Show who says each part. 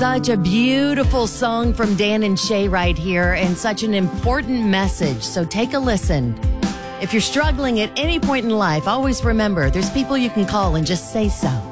Speaker 1: Such a beautiful song from Dan and Shay right here, and such an important message. So take a listen. If you're struggling at any point in life, always remember there's people you can call and just say so.